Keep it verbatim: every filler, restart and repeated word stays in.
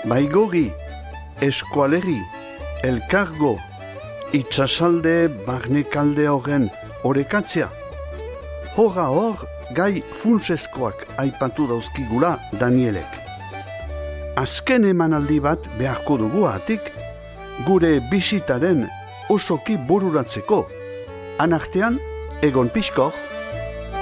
Baigorri, eskualerri, elkargo, itxasalde barnekalde horren orekatzea. Horra hor, gai funtsezkoak aipatu dauzkigula Danielek. Azken emanaldi bat beharko dugu atik, gure bisitaren osoki bururatzeko. Anartean, Egon Piskor.